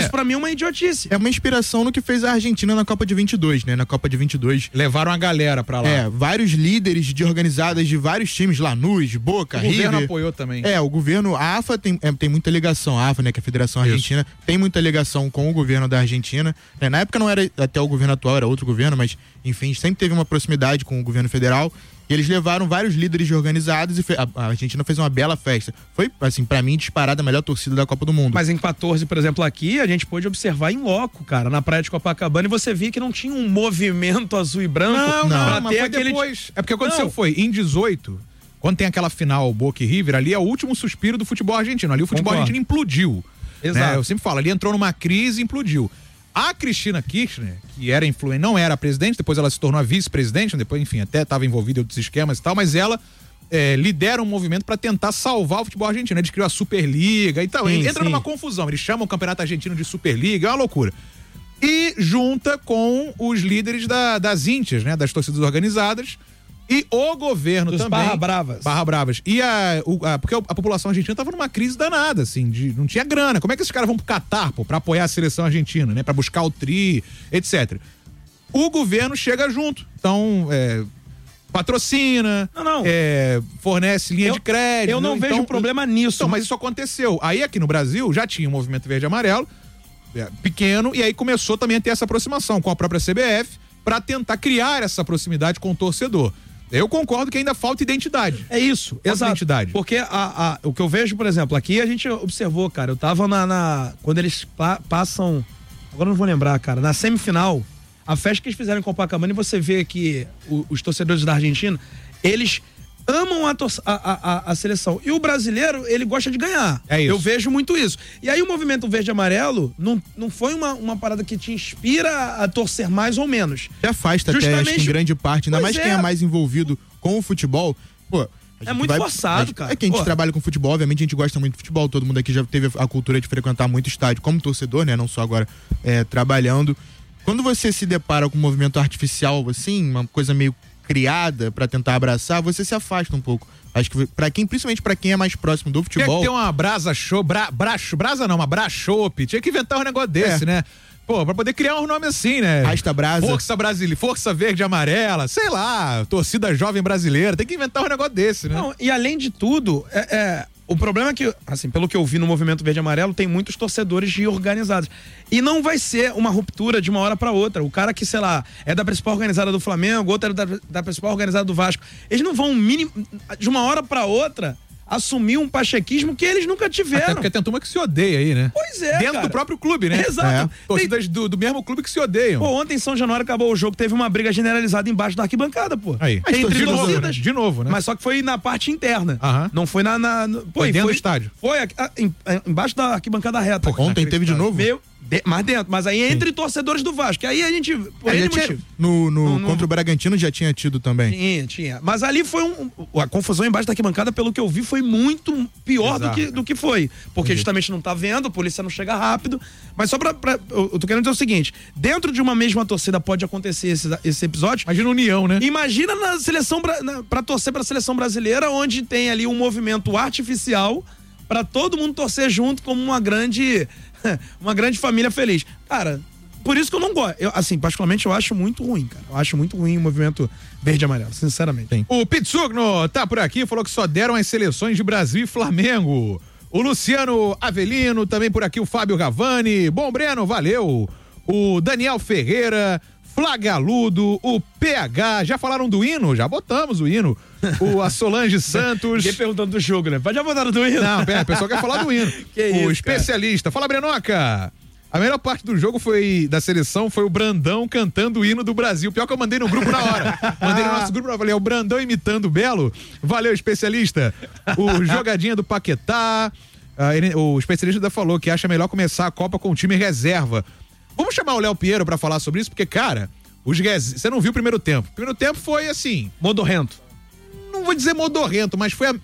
Isso pra mim é uma idiotice. É uma inspiração no que fez a Argentina na Copa de 22, né? Na Copa de 22. Levaram a galera pra lá. Vários líderes de organizadas de vários times, Lanús, Boca, River. O governo apoiou também. O governo, a AFA tem muita ligação, a AFA, né, que é a Federação Argentina, tem muita ligação com o governo da Argentina. Na época não era até o governo atual, era outro governo, mas enfim, sempre teve uma proximidade com o governo federal. E eles levaram vários líderes de organizados e a Argentina fez uma bela festa. Foi, assim, pra mim, disparada a melhor torcida da Copa do Mundo. Mas em 14, por exemplo, aqui, a gente pôde observar em loco, cara, na praia de Copacabana, e você via que não tinha um movimento azul e branco. Não, mas foi depois. É porque aconteceu, foi em 18, quando tem aquela final Boca e River, ali é o último suspiro do futebol argentino. Ali o futebol argentino implodiu. Exato. Né? Eu sempre falo, ali entrou numa crise e implodiu. A Cristina Kirchner, que era influente, não era a presidente, depois ela se tornou a vice-presidente, depois, enfim, até estava envolvida em outros esquemas e tal, mas ela lidera um movimento para tentar salvar o futebol argentino. Eles criou a Superliga e tal. Entra numa confusão. Eles chamam o Campeonato Argentino de Superliga, é uma loucura. E junta com os líderes das íntias, né, das torcidas organizadas, e o governo dos também. Barra Bravas. E porque a população argentina tava numa crise danada, assim, não tinha grana. Como é que esses caras vão pro Catar, pra apoiar a seleção argentina, né? Pra buscar o tri, etc. O governo chega junto. Então, patrocina, fornece linha de crédito. Eu não vejo problema nisso. Então, mas isso aconteceu. Aí aqui no Brasil já tinha o movimento verde e amarelo, pequeno, e aí começou também a ter essa aproximação com a própria CBF pra tentar criar essa proximidade com o torcedor. Eu concordo que ainda falta identidade. É isso, exato. Identidade. Porque o que eu vejo, por exemplo, aqui a gente observou, cara, eu tava quando eles passam, agora não vou lembrar, cara, na semifinal, a festa que eles fizeram em Copacabana, e você vê que os torcedores da Argentina, eles amam a seleção. E o brasileiro, ele gosta de ganhar. É isso. Eu vejo muito isso. E aí o movimento verde e amarelo não foi uma parada que te inspira a torcer mais ou menos. Te afasta até, acho que em grande parte, ainda mais quem é mais envolvido com o futebol. Pô, é muito forçado, cara. É que a gente trabalha com futebol, obviamente a gente gosta muito de futebol, todo mundo aqui já teve a cultura de frequentar muito estádio como torcedor, né? Não só agora trabalhando. Quando você se depara com um movimento artificial, assim, uma coisa meio criada pra tentar abraçar, você se afasta um pouco. Acho que principalmente pra quem é mais próximo do futebol. Tinha que ter uma brasa show, uma brashop, tinha que inventar um negócio desse, né? Pô, pra poder criar um nome assim, né? Rasta Brasa. Força Verde e Amarela, sei lá, torcida jovem brasileira, tem que inventar um negócio desse, né? Não, e além de tudo, o problema é que, assim, pelo que eu vi no movimento verde e amarelo, tem muitos torcedores de organizados. E não vai ser uma ruptura de uma hora pra outra. O cara que, sei lá, é da principal organizada do Flamengo, outro é da principal organizada do Vasco. Eles não vão, de uma hora pra outra, assumir um pachequismo que eles nunca tiveram. Até porque tem turma que se odeia aí, né? Pois é, dentro do próprio clube, né? Exato. Torcidas do mesmo clube que se odeiam. Pô, ontem em São Januário acabou o jogo, teve uma briga generalizada embaixo da arquibancada, pô. Aí. Entre torcidas. De novo, né? Mas só que foi na parte interna. Não foi foi dentro do estádio. Foi embaixo da arquibancada reta. Pô, ontem teve de novo? Mais dentro, mas aí entre torcedores do Vasco. Aí a gente. Contra o Bragantino já tinha tido também. Tinha. Mas ali foi a confusão embaixo da arquibancada, pelo que eu vi, foi muito pior do que foi. Porque justamente não tá vendo, a polícia não chega rápido. Mas só eu tô querendo dizer o seguinte: dentro de uma mesma torcida pode acontecer esse episódio. Imagina união, né? Imagina na seleção, pra torcer pra seleção brasileira, onde tem ali um movimento artificial pra todo mundo torcer junto como uma grande família feliz. Cara, por isso que eu não gosto. Assim, particularmente, eu acho muito ruim, cara. Eu acho muito ruim o movimento verde e amarelo, sinceramente. Sim. O Pitsugno tá por aqui, falou que só deram as seleções de Brasil e Flamengo. O Luciano Avelino, também por aqui, o Fábio Gavani. Bom, Breno, valeu. O Daniel Ferreira, Flagaludo, o PH, já falaram do hino? Já botamos o hino. A Solange Santos. Ninguém perguntando do jogo, né? Já botaram do hino? Não, o pessoal quer falar do hino. O especialista. Fala, Brenoca. A melhor parte do jogo da seleção foi o Brandão cantando o hino do Brasil. Pior que eu mandei no grupo na hora. Mandei no nosso grupo, falei, o Brandão imitando o Belo. Valeu, especialista. O Jogadinha do Paquetá. O especialista ainda falou que acha melhor começar a Copa com o time reserva. Vamos chamar o Léo Pinheiro pra falar sobre isso, porque, cara, você não viu o primeiro tempo. O primeiro tempo foi assim... modorrento. Não vou dizer modorrento, mas foi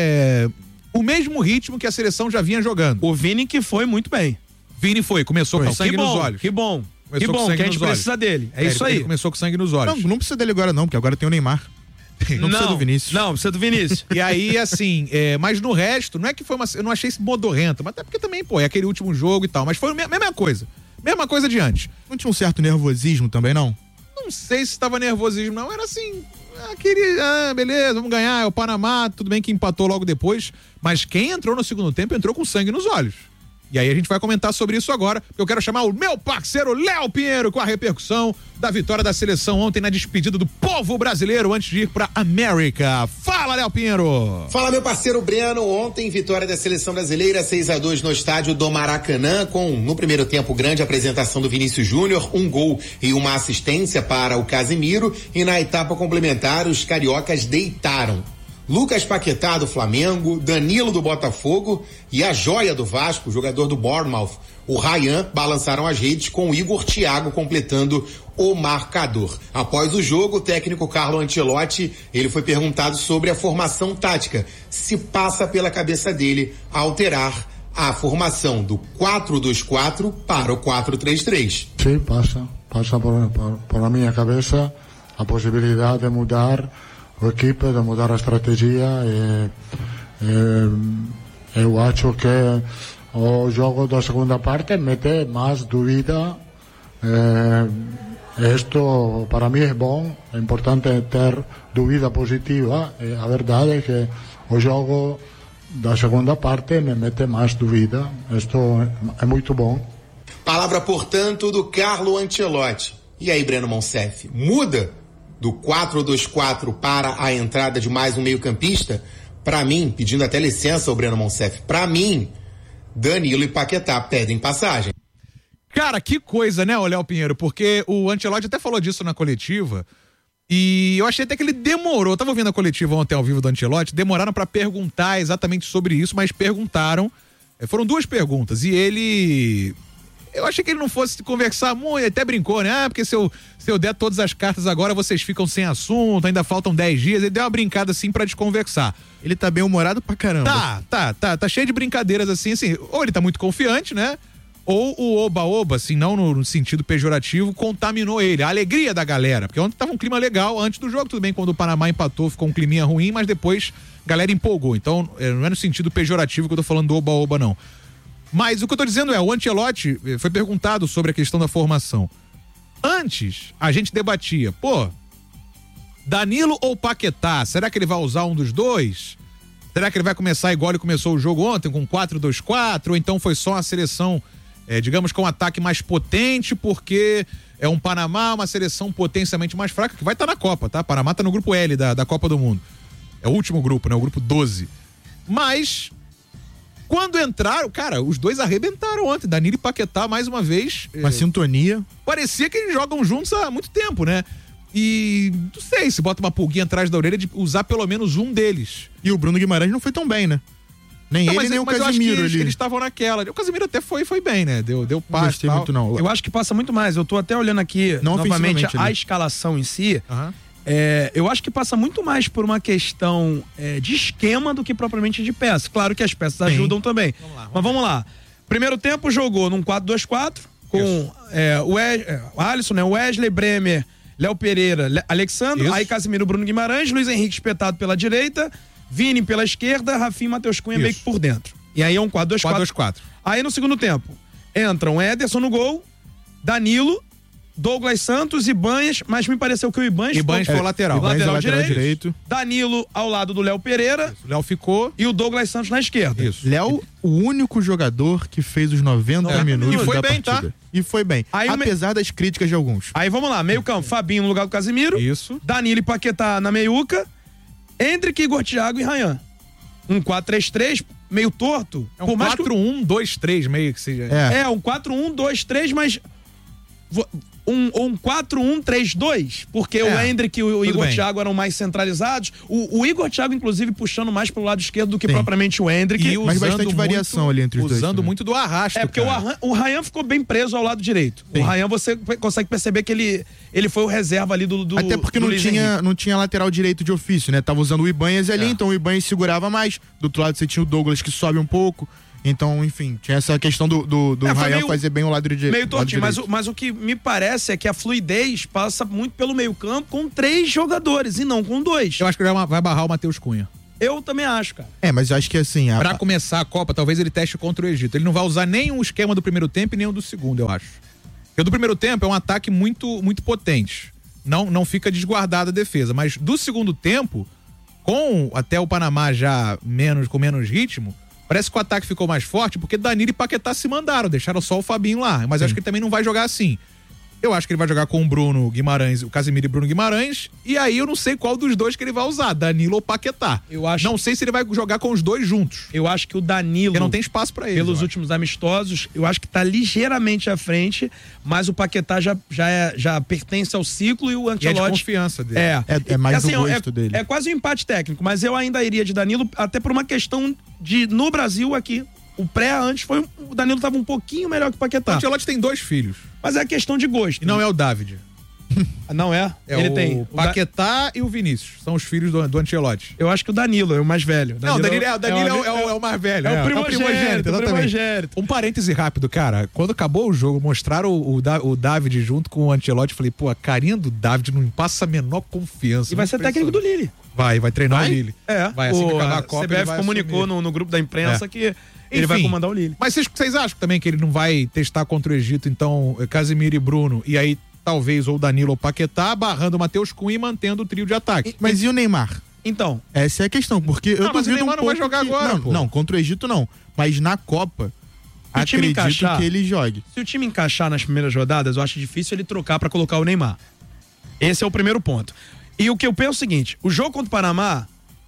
o mesmo ritmo que a seleção já vinha jogando. O Vini que foi muito bem. Começou com sangue nos olhos. Que bom, que a gente precisa dele. É isso aí. Ele começou com sangue nos olhos. Não precisa dele agora não, porque agora tem o Neymar. Não precisa do Vinícius. Não, precisa do Vinícius. E aí, assim, mas no resto, não é que foi eu não achei modorrento, mas até porque também, pô, é aquele último jogo e tal, mas foi a mesma coisa. Mesma coisa de antes. Não tinha um certo nervosismo também, não? Não sei se tava nervosismo, não. Era assim, beleza, vamos ganhar, é o Panamá, tudo bem que empatou logo depois, mas quem entrou no segundo tempo entrou com sangue nos olhos. E aí a gente vai comentar sobre isso agora, porque eu quero chamar o meu parceiro Léo Pinheiro com a repercussão da vitória da seleção ontem na despedida do povo brasileiro antes de ir pra América. Fala, Léo Pinheiro! Fala, meu parceiro Breno. Ontem, vitória da seleção brasileira, 6-2 no estádio do Maracanã, com, no primeiro tempo, grande apresentação do Vinícius Júnior, um gol e uma assistência para o Casimiro, e na etapa complementar, os cariocas deitaram. Lucas Paquetá do Flamengo, Danilo do Botafogo e a joia do Vasco, jogador do Bournemouth, o Ryan, balançaram as redes com o Igor Thiago completando o marcador. Após o jogo, o técnico Carlo Ancelotti, ele foi perguntado sobre a formação tática, se passa pela cabeça dele alterar a formação do 4-2-4 para o 4-3-3. Sim, passa por a minha cabeça a possibilidade de mudar o equipe, de mudar a estratégia e eu acho que o jogo da segunda parte mete mais dúvida. Isto para mim é bom, é importante ter dúvida positiva. A verdade é que o jogo da segunda parte me mete mais dúvida. Isto é muito bom. Palavra, portanto, do Carlo Ancelotti. E aí, Breno Monsef, muda do 4-2-4 para a entrada de mais um meio-campista? Para mim, pedindo até licença ao Breno Monsef, para mim, Danilo e Paquetá pedem passagem. Cara, que coisa, né, Léo Pinheiro? Porque o Ancelotti até falou disso na coletiva e eu achei até que ele demorou. Eu tava ouvindo a coletiva ontem ao vivo do Ancelotti, demoraram para perguntar exatamente sobre isso, mas perguntaram. Foram duas perguntas e ele... Eu achei que ele não fosse conversar muito, ele até brincou, né? Porque se eu der todas as cartas agora, vocês ficam sem assunto, ainda faltam 10 dias. Ele deu uma brincada assim pra desconversar. Ele tá bem humorado pra caramba. Tá cheio de brincadeiras assim, ou ele tá muito confiante, né? Ou o oba-oba, assim, não no sentido pejorativo, contaminou ele, a alegria da galera. Porque ontem tava um clima legal antes do jogo, tudo bem, quando o Panamá empatou, ficou um climinha ruim, mas depois a galera empolgou. Então, não é no sentido pejorativo que eu tô falando do oba-oba, não. Mas o que eu tô dizendo o Ancelotti foi perguntado sobre a questão da formação. Antes, a gente debatia, Danilo ou Paquetá, será que ele vai usar um dos dois? Será que ele vai começar igual ele começou o jogo ontem, com 4-2-4? Ou então foi só uma seleção, digamos, com um ataque mais potente, porque é um Panamá, uma seleção potencialmente mais fraca, que vai estar na Copa, tá? Panamá tá no grupo L da Copa do Mundo. É o último grupo, né? O grupo 12. Mas... quando entraram, cara, os dois arrebentaram ontem, Danilo e Paquetá, mais uma vez. Uma sintonia. Parecia que eles jogam juntos há muito tempo, né? E não sei se bota uma pulguinha atrás da orelha de usar pelo menos um deles. E o Bruno Guimarães não foi tão bem, né? Nem ele, nem o Casimiro. Eles estavam naquela. O Casimiro até foi bem, né? Deu passe. Não gostei muito, não. Eu acho que passa muito mais. Eu tô até olhando aqui não novamente a né? escalação em si. Aham. Eu acho que passa muito mais por uma questão de esquema do que propriamente de peça. Claro que as peças ajudam também. Mas vamos lá. Primeiro tempo jogou num 4-2-4 com o Alisson, né? Wesley, Bremer, Léo Pereira, Alexandre, aí Casimiro, Bruno Guimarães, Luiz Henrique espetado pela direita, Vini pela esquerda, Rafinha e Matheus Cunha meio que por dentro. E aí é um 4-2-4. Aí no segundo tempo entram Ederson no gol, Danilo, Douglas Santos, Ibanez, mas me pareceu que o Ibanez foi lateral. Lateral direito. Danilo ao lado do Léo Pereira. O Léo ficou. E o Douglas Santos na esquerda. Isso. Léo, o único jogador que fez os 90 minutos e foi da bem, partida. tá? E foi bem. Aí apesar das críticas de alguns. Aí vamos lá, meio campo, Fabinho no lugar do Casimiro. Isso. Danilo e Paquetá na meiuca. Hendrick, Igor Thiago e Ryan. Um 4-3-3, meio torto. É um 4-1-2-3 meio que seja. Um 4-1-2-3, mas... Um 4-1-3-2, porque o Hendrick e o Igor Thiago eram mais centralizados. O Igor Thiago, inclusive, puxando mais pro lado esquerdo do que propriamente o Hendrick. E mas bastante variação ali entre os dois. Usando muito do arrasto. Porque o Ryan ficou bem preso ao lado direito. Sim. O Ryan, você consegue perceber que ele foi o reserva ali do até porque não tinha lateral direito de ofício, né? Tava usando o Ibanez ali, então o Ibanez segurava mais. Do outro lado você tinha o Douglas que sobe um pouco. Então, enfim, tinha essa questão do Ryan fazer bem o lado direito. Meio tortinho, mas o que me parece é que a fluidez passa muito pelo meio campo com 3 jogadores e não com 2. Eu acho que ele vai barrar o Matheus Cunha. Eu também acho, cara. Mas eu acho que assim... Pra começar a Copa, talvez ele teste contra o Egito. Ele não vai usar nem o esquema do primeiro tempo e nem o do segundo, eu acho. Porque o do primeiro tempo é um ataque muito, muito potente. Não fica desguardada a defesa. Mas do segundo tempo, com até o Panamá já com menos ritmo, parece que o ataque ficou mais forte porque Danilo e Paquetá se mandaram, deixaram só o Fabinho lá. Mas acho que ele também não vai jogar assim. Eu acho que ele vai jogar com o Bruno Guimarães, o Casemiro e Bruno Guimarães, e aí eu não sei qual dos dois que ele vai usar, Danilo ou Paquetá. Não sei se ele vai jogar com os dois juntos. Eu acho que o Danilo... Porque não tem espaço pra ele. Pelos últimos amistosos, eu acho que tá ligeiramente à frente, mas o Paquetá já pertence ao ciclo e o Ancelotti... E é de confiança dele. É mais assim, do gosto dele. É quase um empate técnico, mas eu ainda iria de Danilo, até por uma questão de, no Brasil aqui, o antes o Danilo tava um pouquinho melhor que o Paquetá. O Ancelotti tem 2 filhos. Mas é questão de gosto. E não é o David. Não é? Ele tem o Paquetá e o Vinícius. São os filhos do Ancelotti. Eu acho que o Danilo é o mais velho. O Danilo é o mais velho. É o primogênito, exatamente. Um parêntese rápido, cara. Quando acabou o jogo, mostraram o David junto com o Ancelotti. Falei, pô, a carinha do David não me passa a menor confiança. E vai ser técnico do Lille. Vai treinar o Lille. Vai, assim que acabar a Copa, a CBF comunicou no grupo da imprensa que ele vai comandar o Lille. Mas vocês acham também que ele não vai testar contra o Egito, então, Casemiro e Bruno, e aí talvez ou Danilo ou Paquetá, barrando o Matheus Cunha e mantendo o trio de ataque? Mas e o Neymar? Então. Essa é a questão, porque eu mas o Neymar não vai jogar agora, pô. Não, contra o Egito não. Mas na Copa, acredito que ele jogue. Se o time encaixar nas primeiras rodadas, eu acho difícil ele trocar pra colocar o Neymar. Esse é o primeiro ponto. E o que eu penso é o seguinte, o jogo contra o Panamá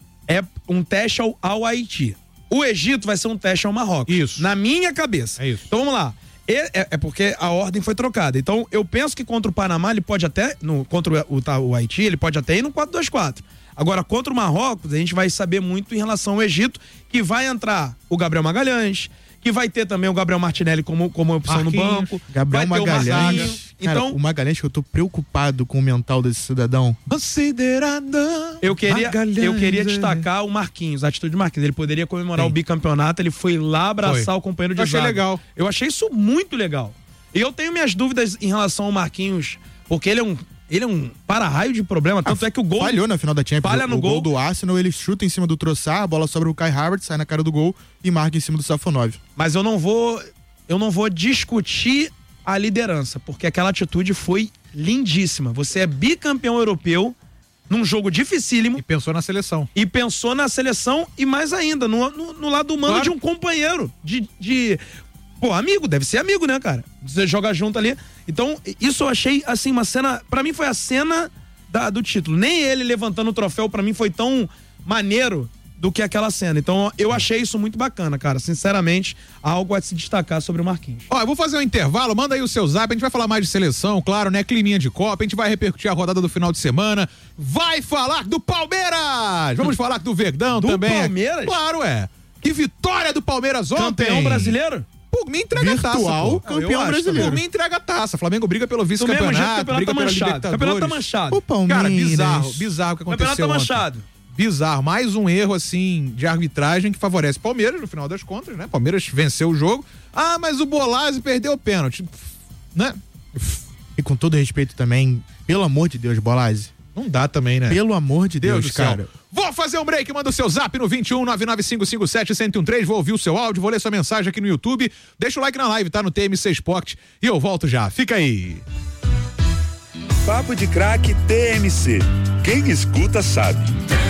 é um teste ao Haiti. O Egito vai ser um teste ao Marrocos. Isso. Na minha cabeça. É isso. Então vamos lá. É porque a ordem foi trocada. Então eu penso que contra o Panamá ele pode até, contra o Haiti, ele pode até ir no 4-2-4. Agora, contra o Marrocos, a gente vai saber muito em relação ao Egito, que vai entrar o Gabriel Magalhães, que vai ter também o Gabriel Martinelli como opção no banco. Gabriel Magalhães. Então, cara, o Magalhães, que eu tô preocupado com o mental desse cidadão. Considerado. Eu queria destacar o Marquinhos, a atitude do Marquinhos. Ele poderia comemorar o bicampeonato, ele foi lá abraçar o companheiro de zaga. Achei legal. Eu achei isso muito legal. E eu tenho minhas dúvidas em relação ao Marquinhos, porque ele é um para-raio de problema, tanto é que o gol... Falhou na final da Champions. Falha no gol do Arsenal, ele chuta em cima do Trossard, a bola sobra o Kai Havertz, sai na cara do gol e marca em cima do Safonov. Mas eu não vou discutir a liderança, porque aquela atitude foi lindíssima. Você é bicampeão europeu num jogo dificílimo. E pensou na seleção. E mais ainda, no lado humano de um companheiro, Pô, amigo, deve ser amigo, né, cara? Você joga junto ali. Então, isso eu achei, assim, uma cena... Pra mim foi a cena do título. Nem ele levantando o troféu, pra mim, foi tão maneiro do que aquela cena. Então, eu achei isso muito bacana, cara. Sinceramente, algo a se destacar sobre o Marquinhos. Ó, eu vou fazer um intervalo, manda aí o seu zap, a gente vai falar mais de seleção, claro, né? Climinha de Copa, a gente vai repercutir a rodada do final de semana, vai falar do Palmeiras! Vamos falar do Verdão também. Do Palmeiras? Claro, Que vitória do Palmeiras ontem! Campeão brasileiro? Por mim entrega a taça, pô. Campeão brasileiro. Por mim entrega a taça. Flamengo briga pelo vice-campeonato, briga pela Libertadores. O campeonato tá manchado. O Palmeiras. Cara, bizarro o que aconteceu. O campeonato tá manchado. Bizarro. Mais um erro, assim, de arbitragem que favorece o Palmeiras, no final das contas, né? Palmeiras venceu o jogo. Ah, mas o Bolazzi perdeu o pênalti. Né? E com todo respeito também, pelo amor de Deus, Bolazzi. Não dá também, né? Pelo amor de Deus, cara. Vou fazer um break, manda o seu zap no 21 99557-1013. Vou ouvir o seu áudio, vou ler sua mensagem aqui no YouTube. Deixa o like na live, tá? No TMC Sport. E eu volto já. Fica aí. Papo de Craque TMC. Quem escuta sabe.